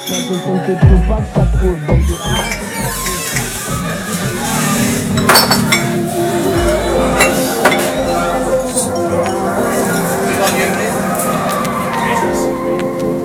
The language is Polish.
Like it's into two bucks, that's cool, baby.